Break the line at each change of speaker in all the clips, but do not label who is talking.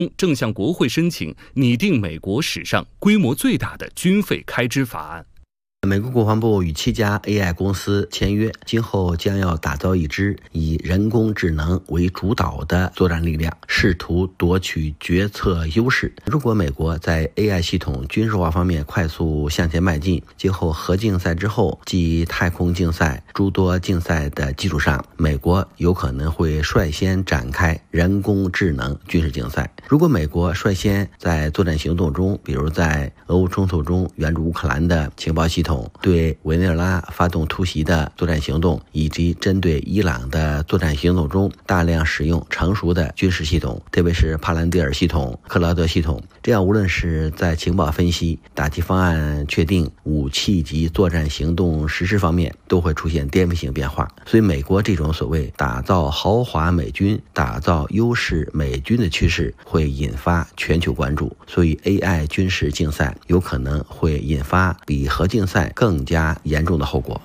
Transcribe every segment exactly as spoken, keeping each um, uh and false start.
正向国会申请拟定美国史上规模最大的军费开支法案。
美国国防部与七家 A I 公司签约，今后将要打造一支以人工智能为主导的作战力量，试图夺取决策优势。如果美国在 A I 系统军事化方面快速向前迈进，今后核竞赛之后，即太空竞赛、诸多竞赛的基础上，美国有可能会率先展开人工智能军事竞赛。如果美国率先在作战行动中，比如在俄乌冲突中援助乌克兰的情报系统，对委内瑞拉发动突袭的作战行动，以及针对伊朗的作战行动中大量使用成熟的军事系统，特别是帕兰蒂尔系统、克劳德系统，这样无论是在情报分析、打击方案确定、武器及作战行动实施方面都会出现颠覆性变化。所以美国这种所谓打造豪华美军、打造优势美军的趋势会引发全球关注，所以 A I 军事竞赛有可能会引发比核竞赛更加严重的后果。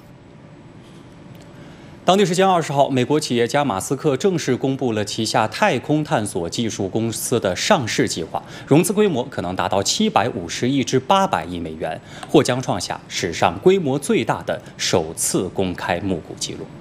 当地时间二十号，美国企业家马斯克正式公布了旗下太空探索技术公司的上市计划，融资规模可能达到七百五十亿至八百亿美元，或将创下史上规模最大的首次公开募股记录。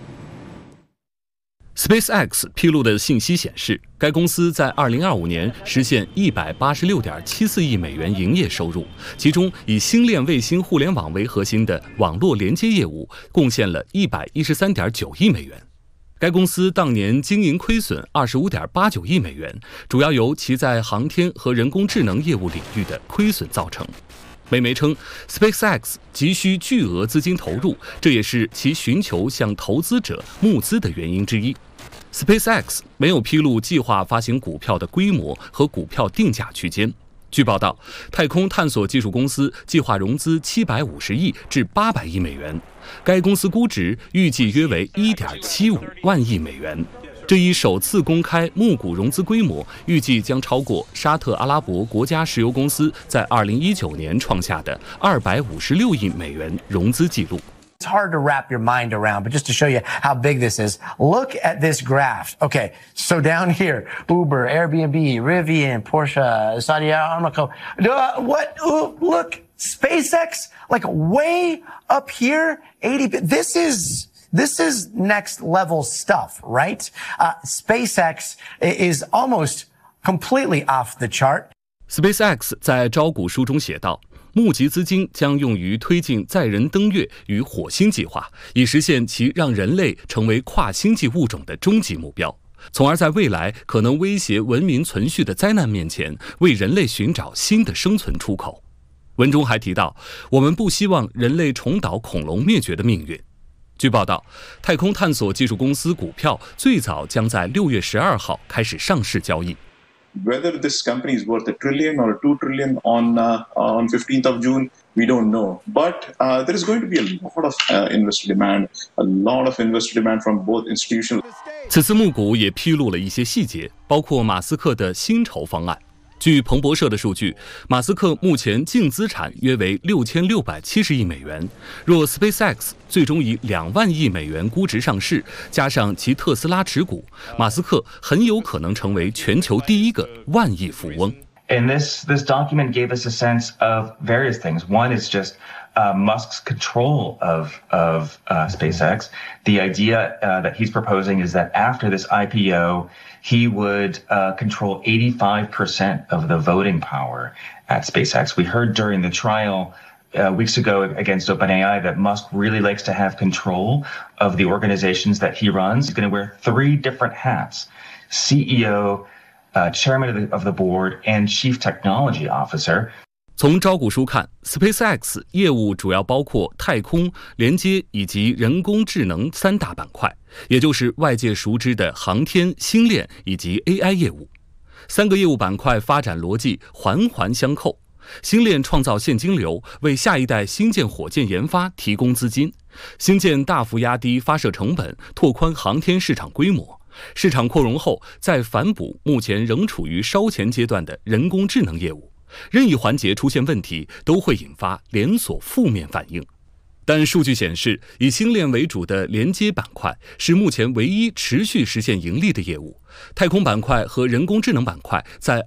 SpaceX 披露的信息显示，该公司在二零二五年实现一百八十六点七四亿美元营业收入，其中以星链卫星互联网为核心的网络连接业务贡献了一百一十三点九亿美元。该公司当年经营亏损二十五点八九亿美元，主要由其在航天和人工智能业务领域的亏损造成。美媒称 ，SpaceX 急需巨额资金投入，这也是其寻求向投资者募资的原因之一。SpaceX 没有披露计划发行股票的规模和股票定价区间。据报道，太空探索技术公司计划融资七百五十亿至八百亿美元，该公司估值预计约为一点七五万亿美元。这一首次公开募股融资规模，预计将超过沙特阿拉伯国家石油公司在二零一九年创下的二百五十六亿美元融资记录。
It's hard to wrap your mind around, but just to show you how big this is, look at this graph. Okay, so down here, Uber, Airbnb, Rivian, Porsche, Saudi Aramco. Uh, what? Ooh, look, SpaceX, like way up here, eighty. This is this is next level stuff, right? Uh, SpaceX is almost completely off the chart.
SpaceX 在招股书中写道，募集资金将用于推进载人登月与火星计划，以实现其让人类成为跨星际物种的终极目标，从而在未来可能威胁文明存续的灾难面前，为人类寻找新的生存出口。文中还提到，我们不希望人类重蹈恐龙灭绝的命运。据报道，太空探索技术公司股票最早将在六月十二号开始上市交易。
Whether this company is worth a trillion or two trillion on uh, on fifteenth of June, we don't know. But uh, there is going to be a lot of uh, investor demand, a lot of investor demand from both institutional.
此次募股也披露了一些细节，包括马斯克的薪酬方案。据彭博社的数据，马斯克目前净资产约为六千六百七十亿美元。若 SpaceX 最终以两万亿美元估值上市，加上其特斯拉持股，马斯克很有可能成为全球第一个万亿富翁。
And this this document gave us a sense of various things. One is just uh, Musk's control of of uh, SpaceX. The idea uh, that he's proposing is that after this I P O, he would uh, control eighty-five percent of the voting power at SpaceX. We heard during the trial uh, weeks ago against OpenAI that Musk really likes to have control of the organizations that he runs. He's going to wear three different hats: C E O.Uh, chairman of the, of the board and chief technology officer.
从招股书看 ，SpaceX 业务主要包括太空、连接以及人工智能三大板块，也就是外界熟知的航天、星链以及 A I 业务。三个业务板块发展逻辑环环相扣。星链创造现金流，为下一代星舰火箭研发提供资金；星舰大幅压低发射成本，拓宽航天市场规模。市场扩容后，再反哺目前仍处于烧钱阶段的人工智能业务，任意环节出现问题，都会引发连锁负面反应。但数据显示，以星链为主的连接板块是目前唯一持续实现盈利的业务。太空板块和人工智能板块在